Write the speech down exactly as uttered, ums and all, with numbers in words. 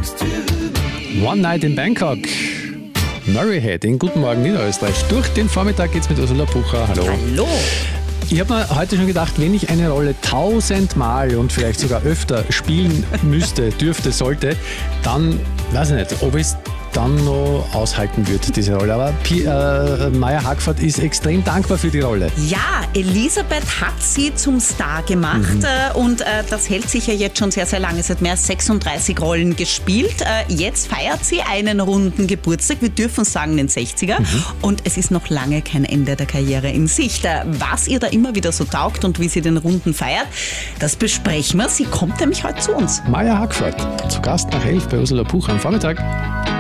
One Night in Bangkok. Murrayhead in Guten Morgen Niederösterreich. Durch den Vormittag geht's mit Ursula Pucher. Hallo. Hallo. Ich habe mir heute schon gedacht, wenn ich eine Rolle tausendmal und vielleicht sogar öfter spielen müsste, dürfte, sollte, dann weiß ich nicht, ob ich es dann noch aushalten würde, diese Rolle. Aber P- äh, Maya Hackford ist extrem dankbar für die Rolle. Ja, Elisabeth hat sie zum Star gemacht mhm. äh, und äh, das hält sich ja jetzt schon sehr, sehr lange. Sie hat mehr als sechsunddreißig Rollen gespielt. Äh, jetzt feiert sie einen runden Geburtstag, wir dürfen sagen den sechziger. Mhm. Und es ist noch lange kein Ende der Karriere in Sicht. Äh, was ihr da immer wieder so taugt und wie sie den Runden feiert, das besprechen wir. Sie kommt nämlich heute zu uns. Maya Hackford, zu Gast nach elf bei Ursula Pucher am Vormittag.